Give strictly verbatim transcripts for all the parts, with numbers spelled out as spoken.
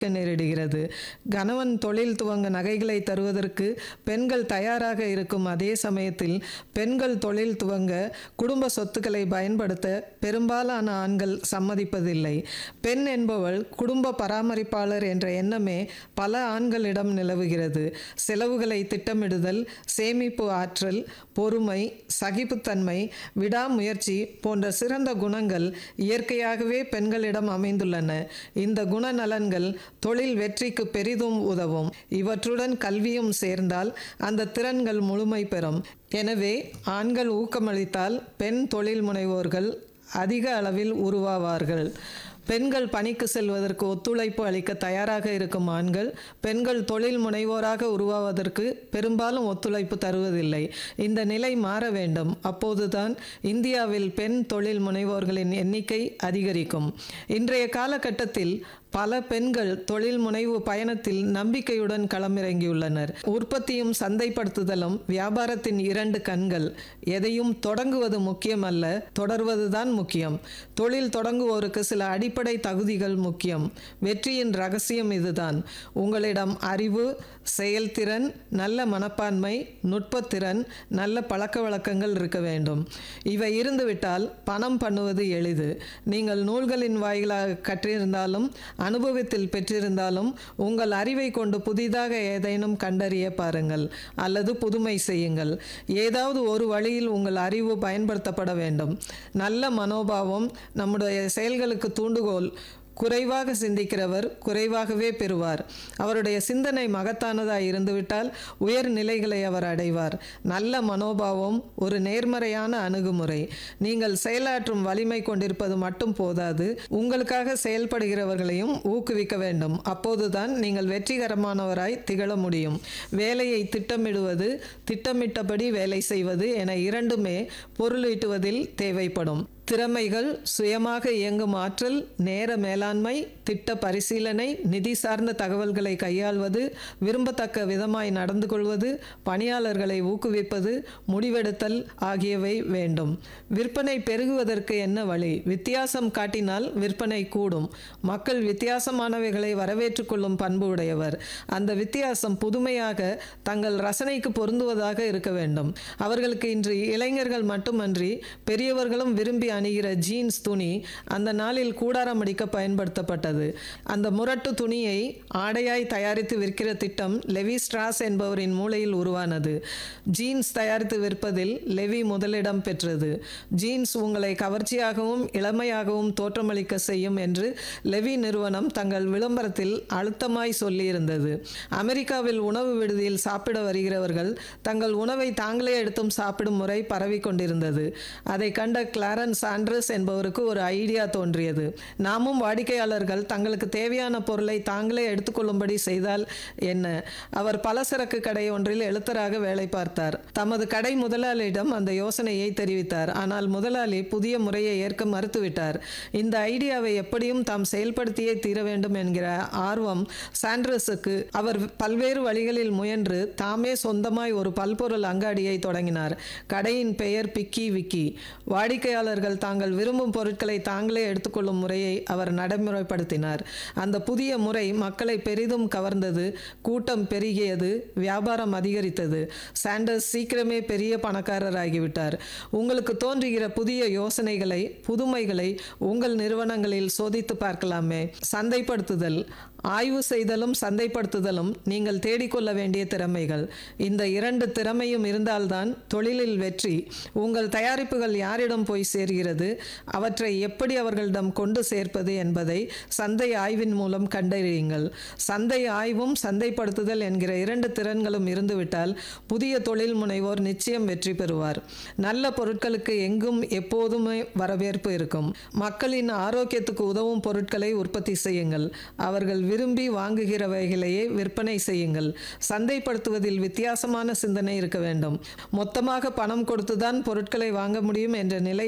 நேரிடுகிறது. கணவன் தொழில் துவங்க நகைகளை தருவதற்கு பெண்கள் தயாராக இருக்கும் அதே சமயத்தில் பெண்கள் தொழில் துவங்க குடும்ப சொத்துக்களை பயன்படுத்த பெரும்பாலான ஆண்கள் சம்மதிப்பதில்லை. பெண் என்பவள் குடும்ப பராமரிப்பாளர் என்ற எண்ணமே பல ஆண்களிடம் நிலவுகிறது. செலவுகளை திட்டமிடுதல், சேமிப்பு ஆற்றல், பொறுமை, சகிப்புத்தன்மை, விடாமுயற்சி போன்ற சிறந்த குணங்கள் இயற்கையாகவே பெண்களிடம் அமைந்துள்ளன. இந்த குணநலன்கள் தொழில் வெற்றிக்கு பெரிதும் உதவும். இவற்றுடன் கல்வியும் சேர்ந்தால் அந்த திறன்கள் முழுமை பெறும். எனவே ஆண்கள் ஊக்கமளித்தால் பெண் தொழில் முனைவோர்கள் அதிக அளவில் உருவாவார்கள். பெண்கள் பணிக்கு செல்வதற்கு ஒத்துழைப்பு அளிக்க தயாராக இருக்கும் ஆண்கள் பெண்கள் தொழில் முனைவோராக உருவாவதற்கு பெரும்பாலும் ஒத்துழைப்பு தருவதில்லை. இந்த நிலை மாற வேண்டும். அப்போதுதான் இந்தியாவில் பெண் தொழில் முனைவோர்களின் எண்ணிக்கை அதிகரிக்கும். இன்றைய காலகட்டத்தில் பல பெண்கள் தொழில் முனைவு பயணத்தில் நம்பிக்கையுடன் களமிறங்கியுள்ளனர். உற்பத்தியும் சந்தைப்படுத்துதலும் வியாபாரத்தின் இரண்டு கண்கள். எதையும் தொடங்குவது முக்கியமல்ல, தொடர்வதுதான் முக்கியம். தொழில் தொடங்குவோருக்கு சில அடிப்படை தகுதிகள் முக்கியம். வெற்றியின் ரகசியம் இதுதான். உங்களிடம் அறிவு, செயல்திறன், நல்ல மனப்பான்மை, நுட்பத்திறன், நல்ல பழக்க வழக்கங்கள் இருக்க வேண்டும். இவை இருந்துவிட்டால் பணம் பண்ணுவது எளிது. நீங்கள் நூல்களின் வாயிலாக கற்றிருந்தாலும் அனுபவத்தில் பெற்றிருந்தாலும் உங்கள் அறிவை கொண்டு புதிதாக ஏதேனும் கண்டறிய பாருங்கள் அல்லது புதுமை செய்யுங்கள். ஏதாவது ஒரு வழியில் உங்கள் அறிவு பயன்படுத்தப்பட வேண்டும். நல்ல மனோபாவம் நம்முடைய செயல்களுக்கு தூண்டுகோல். குறைவாக சிந்திக்கிறவர் குறைவாகவே பெறுவார். அவருடைய சிந்தனை மகத்தானதாய் இருந்துவிட்டால் உயர் நிலைகளை அவர் அடைவார். நல்ல மனோபாவம் ஒரு நேர்மறையான அணுகுமுறை. நீங்கள் செயலாற்றும் வலிமை கொண்டிருப்பது மட்டும் போதாது, உங்களுக்காக செயல்படுகிறவர்களையும் ஊக்குவிக்க வேண்டும். அப்போதுதான் நீங்கள் வெற்றிகரமானவராய் திகழ முடியும். வேலையை திட்டமிடுவது, திட்டமிட்டபடி வேலை செய்வது என இரண்டுமே பொருளீட்டுவதில் தேவைப்படும். திறமைகள், சுயமாக இயங்கும் ஆற்றல், நேர மேலாண்மை, திட்ட பரிசீலனை, நிதி சார்ந்த தகவல்களை கையாள்வது, விரும்பத்தக்க விதமாய் நடந்து கொள்வது, பணியாளர்களை ஊக்குவிப்பது, முடிவெடுத்தல் ஆகியவை வேண்டும். விற்பனை பெருகுவதற்கு என்ன வழி? வித்தியாசம் காட்டினால் விற்பனை கூடும். மக்கள் வித்தியாசமானவைகளை வரவேற்றுக் கொள்ளும் பண்பு உடையவர். அந்த வித்தியாசம் புதுமையாக தங்கள் ரசனைக்கு பொருந்துவதாக இருக்க வேண்டும். அவர்களுக்கு இன்று இளைஞர்கள் மட்டுமன்றி பெரியவர்களும் விரும்பி அணிகிற ஜீன்ஸ் துணி அந்த நாளில் கூடாரம் அடிக்க பயன்படுத்தப்பட்டது. அந்த முரட்டு துணியை ஆடையாய் தயாரித்து விற்கிற திட்டம் லெவி ஸ்ட்ராஸ் என்பவரின் மூளையில் உருவானது. ஜீன்ஸ் தயாரித்து விற்பதில் லெவி முதலிடம் பெற்றது. ஜீன்ஸ் உங்களை கவர்ச்சியாகவும் இளமையாகவும் தோற்றமளிக்க செய்யும் என்று லெவி நிறுவனம் தங்கள் விளம்பரத்தில் அழுத்தமாய் சொல்லியிருந்தது. அமெரிக்காவில் உணவு விடுதியில் சாப்பிட வருகிறவர்கள் தங்கள் உணவை தாங்களே எடுத்தும் சாப்பிடும் முறை பரவி கொண்டிருந்தது. அதை கண்ட கிளாரன்ஸ் சாண்ட்ரஸ் என்பவருக்கு ஒரு ஐடியா தோன்றியது. நாமும் வாடிக்கையாளர்கள் தங்களுக்கு தேவையான பொருளை தாங்களே எடுத்துக்கொள்ளும்படி செய்தால் என்ன? அவர் பலசரக்கு கடை ஒன்றில் எழுத்தராக வேலை பார்த்தார். தமது கடை முதலாளியிடம் அந்த யோசனையை தெரிவித்தார். ஆனால் முதலாளி புதிய முறையை ஏற்க மறுத்துவிட்டார். இந்த ஐடியாவை எப்படியும் தாம் செயல்படுத்தியே தீர வேண்டும் என்கிற ஆர்வம் சாண்ட்ரஸுக்கு. அவர் பல்வேறு வழிகளில் முயன்று தாமே சொந்தமாய் ஒரு பல்பொருள் அங்காடியை தொடங்கினார். கடையின் பெயர் பிக்கி விக்கி. வாடிக்கையாளர்கள் தாங்கள் விரும்பும் பொருட்களை தாங்களே எடுத்துக்கொள்ளும் முறையை அவர் நடைமுறைப்படுத்தினார். அந்த புதிய முறை மக்களை பெரிதும் கவர்ந்தது. கூட்டம் பெருகியது, வியாபாரம் அதிகரித்தது. சாண்டர்ஸ் சீக்கிரமே பெரிய பணக்காரராகிவிட்டார். உங்களுக்கு தோன்றுகிற புதிய யோசனைகளை, புதுமைகளை உங்கள் நிறுவனங்களில் சோதித்து பார்க்கலாமே. சந்தைப்படுத்துதல். ஆய்வு செய்தலும் சந்தைப்படுத்துதலும் நீங்கள் தேடிக்கொள்ள வேண்டிய திறமைகள். இந்த இரண்டு திறமையும் இருந்தால்தான் தொழிலில் வெற்றி. உங்கள் தயாரிப்புகள் யாரிடம் போய் சேர்கிறது, அவற்றை எப்படி அவர்களிடம் கொண்டு சேர்ப்பது என்பதை சந்தை ஆய்வின் மூலம் கண்டறியுங்கள். சந்தை ஆய்வும் சந்தைப்படுத்துதல் என்கிற இரண்டு திறன்களும் இருந்துவிட்டால் புதிய தொழில் முனைவோர் நிச்சயம் வெற்றி பெறுவார். நல்ல பொருட்களுக்கு எங்கும் எப்போதுமே வரவேற்பு இருக்கும். மக்களின் ஆரோக்கியத்துக்கு உதவும் பொருட்களை உற்பத்தி செய்யுங்கள். அவர்கள் விரும்பி வாங்குகிறவைகளையே விற்பனை செய்யுங்கள். சந்தைப்படுத்துவதில் வித்தியாசமான சிந்தனை இருக்க வேண்டும். மொத்தமாக பணம் கொடுத்துதான் பொருட்களை வாங்க முடியும் என்ற நிலை இருந்த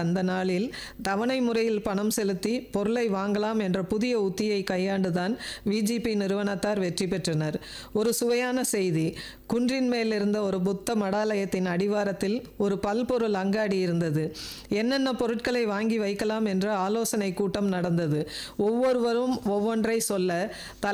அந்த நாளில் தவணை முறையில் பணம் செலுத்தி பொருளை வாங்கலாம் என்ற புதிய உத்தியை கையாண்டுதான் விஜிபி நிறுவனத்தார் வெற்றி பெற்றனர். ஒரு சுவையான செய்தி. குன்றின் மேல் இருந்த ஒரு புத்த மடாலயத்தின் அடிவாரத்தில் ஒரு பல்பொருள் அங்காடி இருந்தது. என்னென்ன பொருட்களை வாங்கி வைக்கலாம் என்ற ஆலோசனை கூட்டம் நடந்தது. ஒவ்வொருவரும் ஒவ்வொன்றை சொல்ல